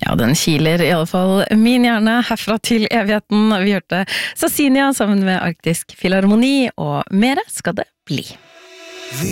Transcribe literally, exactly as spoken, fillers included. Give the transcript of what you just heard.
Ja, den kiler i alle fall min hjerne herfra til evigheten. Vi hørte Sasinia sammen med Arktisk Filharmoni, og mere skal det bli.